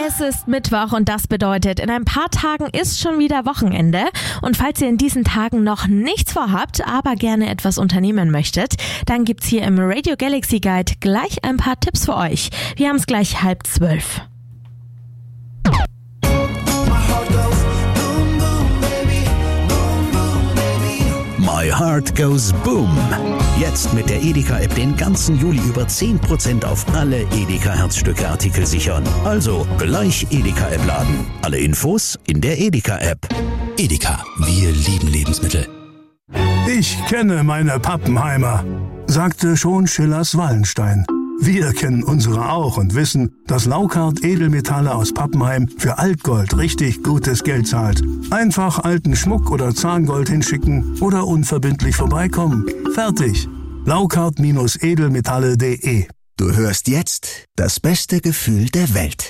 Es ist Mittwoch und das bedeutet, in ein paar Tagen ist schon wieder Wochenende. Und falls ihr in diesen Tagen noch nichts vorhabt, aber gerne etwas unternehmen möchtet, dann gibt's hier im Radio Galaxy Guide gleich ein paar Tipps für euch. Wir haben es gleich 11:30. My Heart Goes Boom. Jetzt mit der Edeka-App den ganzen Juli über 10% auf alle Edeka-Herzstücke-Artikel sichern. Also gleich Edeka-App laden. Alle Infos in der Edeka-App. Edeka, wir lieben Lebensmittel. Ich kenne meine Pappenheimer, sagte schon Schillers Wallenstein. Wir kennen unsere auch und wissen, dass Laukart Edelmetalle aus Pappenheim für Altgold richtig gutes Geld zahlt. Einfach alten Schmuck oder Zahngold hinschicken oder unverbindlich vorbeikommen. Fertig. Laukart-edelmetalle.de. Du hörst jetzt das beste Gefühl der Welt.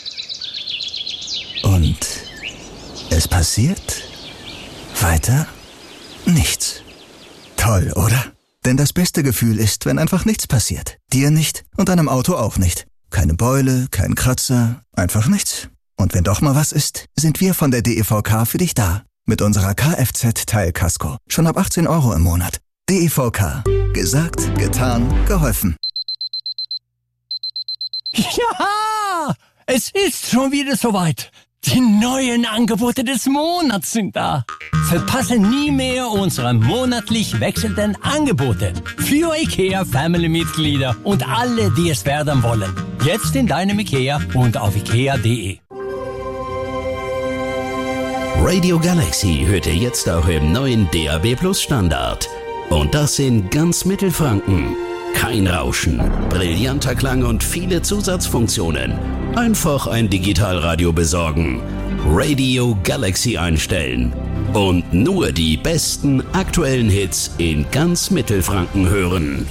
Und es passiert weiter nichts. Toll, oder? Denn das beste Gefühl ist, wenn einfach nichts passiert. Dir nicht und deinem Auto auch nicht. Keine Beule, kein Kratzer, einfach nichts. Und wenn doch mal was ist, sind wir von der DEVK für dich da. Mit unserer Kfz-Teilkasko. Schon ab 18 € im Monat. DEVK. Gesagt, getan, geholfen. Ja, es ist schon wieder soweit. Die neuen Angebote des Monats sind da. Verpasse nie mehr unsere monatlich wechselnden Angebote. Für IKEA-Family-Mitglieder und alle, die es werden wollen. Jetzt in deinem IKEA und auf IKEA.de. Radio Galaxy hört ihr jetzt auch im neuen DAB+ Standard. Und das in ganz Mittelfranken. Kein Rauschen, brillanter Klang und viele Zusatzfunktionen. Einfach ein Digitalradio besorgen, Radio Galaxy einstellen und nur die besten aktuellen Hits in ganz Mittelfranken hören.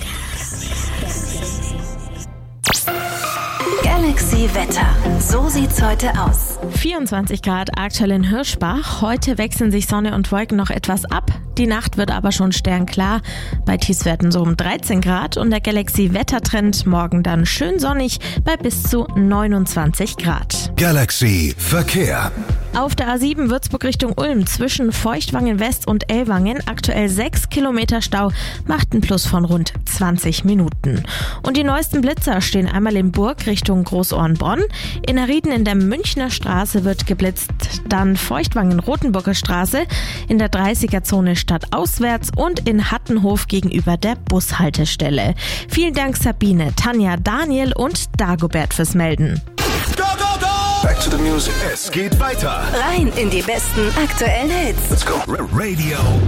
Galaxy Wetter. So sieht's heute aus. 24 Grad aktuell in Hirschbach. Heute wechseln sich Sonne und Wolken noch etwas ab. Die Nacht wird aber schon sternklar. Bei Tiefstwerten so um 13 Grad und der Galaxy-Wettertrend morgen dann schön sonnig bei bis zu 29 Grad. Galaxy Verkehr. Auf der A7 Würzburg Richtung Ulm zwischen Feuchtwangen West und Ellwangen aktuell 6 Kilometer Stau, macht ein Plus von rund 20 Minuten. Und die neuesten Blitzer stehen einmal in Burg Richtung Großohrenbronn. In Rieden in der Münchner Straße wird geblitzt, dann Feuchtwangen-Rotenburger Straße in der 30er-Zone stadtauswärts und in Hattenhof gegenüber der Bushaltestelle. Vielen Dank Sabine, Tanja, Daniel und Dagobert fürs Melden. Go, go, go! Back to the music. Es geht weiter. Rein in die besten aktuellen Hits. Let's go. Radio